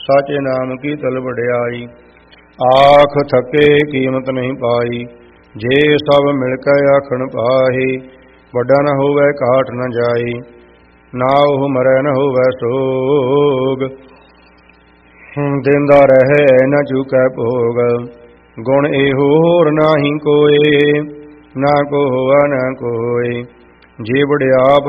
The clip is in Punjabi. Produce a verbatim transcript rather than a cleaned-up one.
ਸਾਚੇ ਨਾਮ ਕੀ ਤਲ ਵਡਿਆਈ। ਆਖ ਥਕੇ ਕੀਮਤ ਨਹੀਂ ਪਾਈ, ਜੇ ਸਭ ਮਿਲ ਕੇ ਆਖਣ ਪਾਹੀ। ਵੱਡਾ ਨ ਹੋਵੇ ਘਾਟ ਨ ਜਾਈ, ਨਾ ਉਹ ਮਰੈ ਨ ਹੋਵੇ ਸੋਗ। ਦਿੰਦਾ ਰਹੇ ਨ ਚੁਕੈ ਭੋਗ, ਗੁਣ ਇਹੋ ਹੋਰ ਨਾਹੀ ਕੋਏ। ਨਾ ਕੋ ਹੋਆ ਨਾ ਕੋਇ, ਜੇ ਵਡਿਆਪ